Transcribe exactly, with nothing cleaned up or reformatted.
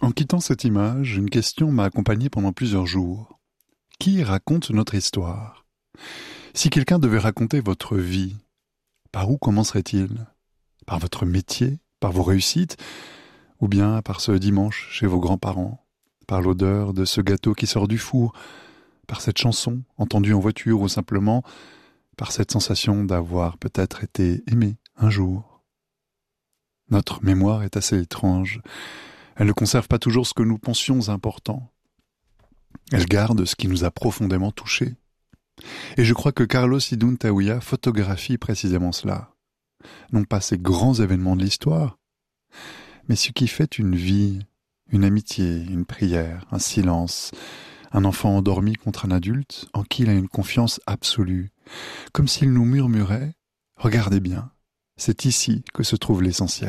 En quittant cette image, une question m'a accompagné pendant plusieurs jours. Qui raconte notre histoire ? Si quelqu'un devait raconter votre vie, par où commencerait-il ? Par votre métier ? Par vos réussites ? Ou bien par ce dimanche chez vos grands-parents ? Par l'odeur de ce gâteau qui sort du four ? Par cette chanson entendue en voiture ou simplement par cette sensation d'avoir peut-être été aimé un jour ? Notre mémoire est assez étrange. Elle ne conserve pas toujours ce que nous pensions important. Elle garde ce qui nous a profondément touchés. Et je crois que Carlos Idún Tahuya photographie précisément cela. Non pas ces grands événements de l'histoire, mais ce qui fait une vie, une amitié, une prière, un silence, un enfant endormi contre un adulte en qui il a une confiance absolue, comme s'il nous murmurait « Regardez bien, c'est ici que se trouve l'essentiel ».